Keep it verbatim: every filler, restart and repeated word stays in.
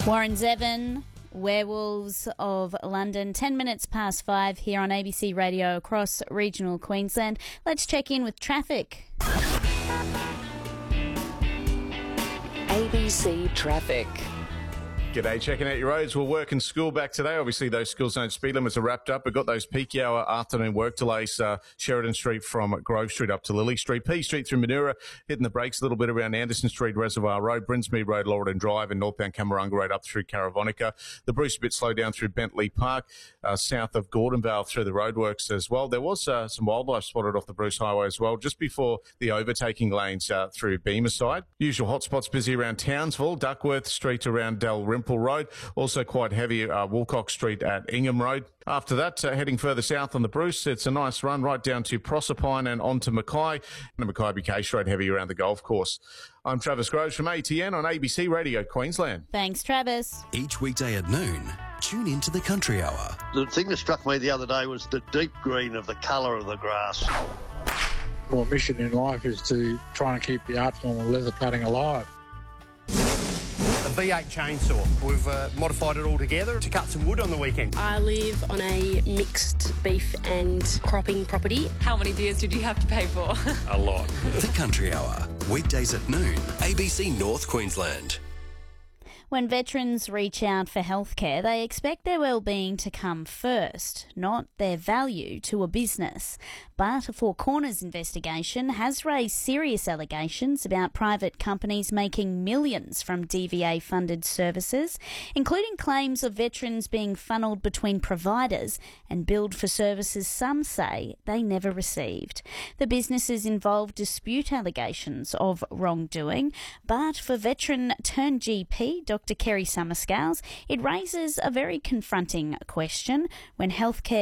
Warren Zevon, Werewolves of London, ten minutes past five here on A B C Radio across regional Queensland. Let's check in with traffic. A B C Traffic. G'day, checking out your roads. Well, work and school back today. Obviously, those school zone speed limits are wrapped up. We've got those peak hour afternoon work delays, uh, Sheridan Street from Grove Street up to Lily Street, P Street through Manura, hitting the brakes a little bit around Anderson Street, Reservoir Road, Brinsmead Road, Lorraine Drive, and northbound Camarunga Road up through Caravonica. The Bruce a bit slow down through Bentley Park, uh, south of Gordonvale through the roadworks as well. There was uh, some wildlife spotted off the Bruce Highway as well, just before the overtaking lanes uh, through Beamer side. Usual hotspots busy around Townsville, Duckworth Street around Dalrymple Road. Also quite heavy uh, Woolcock Street at Ingham Road. After that, uh, heading further south on the Bruce, it's a nice run right down to Proserpine and on to Mackay. And Mackay Case Road heavy around the golf course. I'm Travis Groves from A T N on A B C Radio Queensland. Thanks, Travis. Each weekday at noon, tune into the Country Hour. The thing that struck me the other day was the deep green of the colour of the grass. My mission in life is to try and keep the art form of leather cutting alive. A V eight chainsaw. We've uh, modified it all together to cut some wood on the weekend. I live on a mixed beef and cropping property. How many beers did you have to pay for? A lot. The Country Hour, weekdays at noon, A B C North Queensland. When veterans reach out for healthcare, they expect their well-being to come first, not their value to a business. But a Four Corners investigation has raised serious allegations about private companies making millions from D V A-funded services, including claims of veterans being funnelled between providers and billed for services some say they never received. The businesses involved dispute allegations of wrongdoing, but for veteran-turned-G P, Doctor Kerry Summerscales, it raises a very confronting question when healthcare